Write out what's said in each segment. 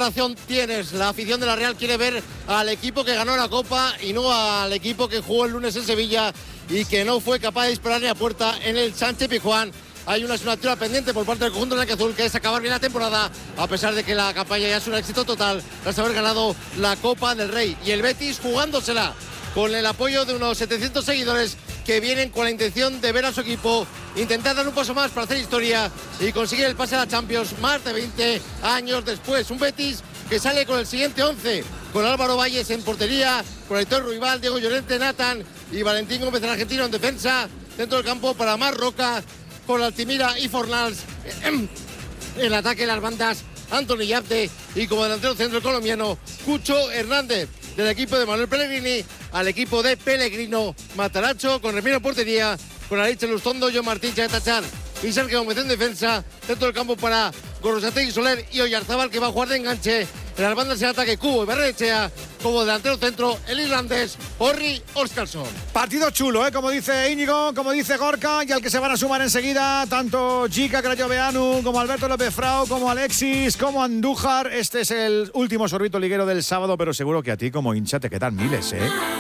razón tienes. La afición de la Real quiere ver al equipo que ganó la Copa y no al equipo que jugó el lunes en Sevilla y que no fue capaz de dispararle a puerta en el Sánchez-Pizjuán. Hay una asignatura pendiente por parte del conjunto blanquiazul, que es acabar bien la temporada, a pesar de que la campaña ya es un éxito total tras haber ganado la Copa del Rey. Y el Betis jugándosela con el apoyo de unos 700 seguidores que vienen con la intención de ver a su equipo intentar dar un paso más para hacer historia y conseguir el pase a la Champions más de 20 años después. Un Betis que sale con el siguiente 11, con Álvaro Valles en portería, con Aitor Ruibal, Diego Llorente, Nathan y Valentín Gómez, el argentino, en defensa. Dentro del campo para Mar Roca, con Altimira y Fornals en ataque, las bandas Anthony Yapte, y como delantero centro colombiano Cucho Hernández. Del equipo de Manuel Pellegrini al equipo de Pellegrino, Mataracho con Remiro en portería, con Ariche Lustondo, John Martín, Chaetachar y Sergio Gómez en defensa. Dentro del campo para Gorosategi, Soler y Oyarzábal, que va a jugar de enganche. En las bandas en ataque Cubo y Barrenechea, como delantero centro el irlandés Orri Óskarsson. Partido chulo, como dice Íñigo, como dice Gorka, y al que se van a sumar enseguida tanto Jica Crayoveanu como Alberto López Frau, como Alexis, como Andújar. Este es el último sorbito liguero del sábado, pero seguro que a ti como hincha te quedan miles,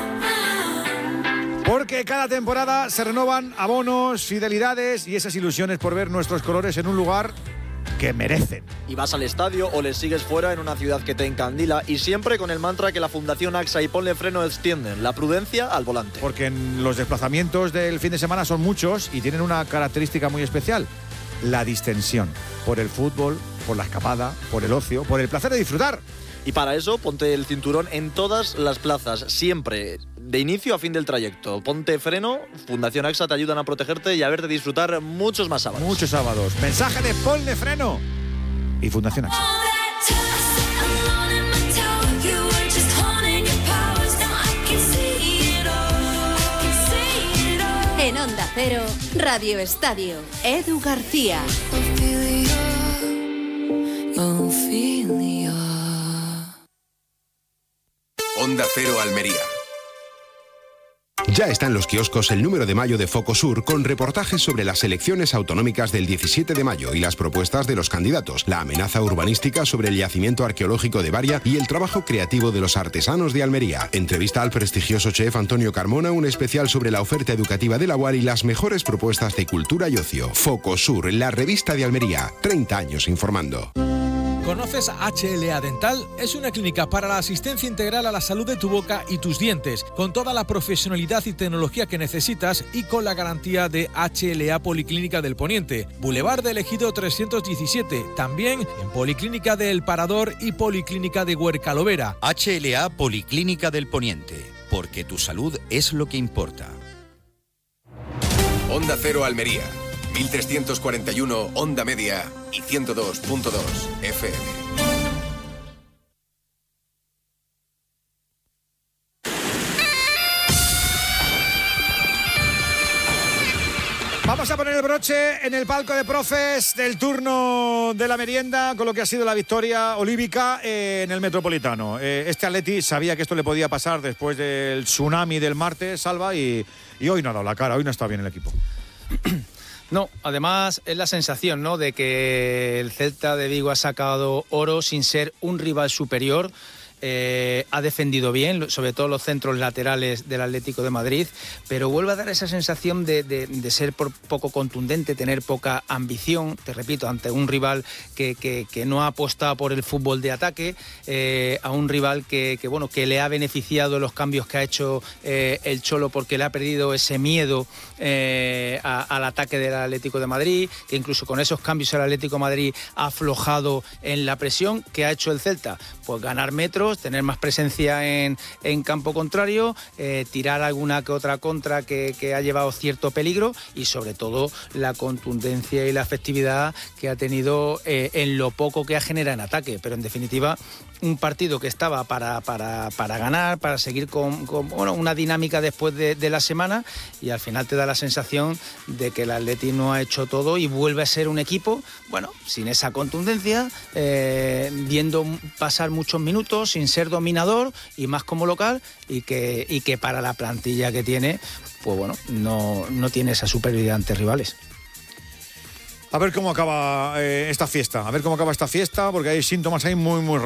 porque cada temporada se renovan abonos, fidelidades y esas ilusiones por ver nuestros colores en un lugar que merecen. Y vas al estadio o les sigues fuera en una ciudad que te encandila, y siempre con el mantra que la Fundación AXA y Ponle Freno extienden: la prudencia al volante. Porque los desplazamientos del fin de semana son muchos y tienen una característica muy especial: la distensión. Por el fútbol, por la escapada, por el ocio, por el placer de disfrutar. Y para eso, ponte el cinturón en todas las plazas, siempre, de inicio a fin del trayecto. Ponte freno, Fundación AXA te ayudan a protegerte y a verte disfrutar muchos más sábados. Muchos sábados. Mensaje de Ponle Freno y Fundación AXA. En Onda Cero, Radio Estadio, Edu García. Onda Cero Almería. Ya está en los kioscos el número de mayo de Focosur, con reportajes sobre las elecciones autonómicas del 17 de mayo y las propuestas de los candidatos, la amenaza urbanística sobre el yacimiento arqueológico de Baria y el trabajo creativo de los artesanos de Almería. Entrevista al prestigioso chef Antonio Carmona, un especial sobre la oferta educativa de la UAR y las mejores propuestas de cultura y ocio. Focosur, la revista de Almería. 30 años informando. ¿Conoces HLA Dental? Es una clínica para la asistencia integral a la salud de tu boca y tus dientes, con toda la profesionalidad y tecnología que necesitas y con la garantía de HLA Policlínica del Poniente, Boulevard del Ejido 317, también en Policlínica de El Parador y Policlínica de Huercalovera. HLA Policlínica del Poniente, porque tu salud es lo que importa. Onda Cero Almería, 1341 onda media y 102.2 FM. Vamos a poner el broche en el palco de profes del turno de la merienda con lo que ha sido la victoria olívica en el Metropolitano. Este Atleti sabía que esto le podía pasar después del tsunami del martes, Salva, y hoy no ha dado la cara, hoy no está bien el equipo. No, además es la sensación, ¿no?, de que el Celta de Vigo ha sacado oro sin ser un rival superior. Ha defendido bien, sobre todo los centros laterales del Atlético de Madrid, pero vuelve a dar esa sensación de ser poco contundente, tener poca ambición, te repito, ante un rival que no ha apostado por el fútbol de ataque, a un rival que le ha beneficiado los cambios que ha hecho el Cholo, porque le ha perdido ese miedo al ataque del Atlético de Madrid, que incluso con esos cambios el Atlético de Madrid ha aflojado en la presión. Que ha hecho el Celta? Pues ganar metros, tener más presencia en campo contrario, tirar alguna que otra contra que ha llevado cierto peligro, y sobre todo la contundencia y la efectividad que ha tenido en lo poco que ha generado en ataque. Pero en definitiva, un partido que estaba para ganar, para seguir con una dinámica después de la semana, y al final te da la sensación de que el Atleti no ha hecho todo y vuelve a ser un equipo, sin esa contundencia, viendo pasar muchos minutos, sin ser dominador y más como local, y que para la plantilla que tiene, no tiene esa superioridad ante rivales. A ver cómo acaba esta fiesta, porque hay síntomas ahí muy, muy raros.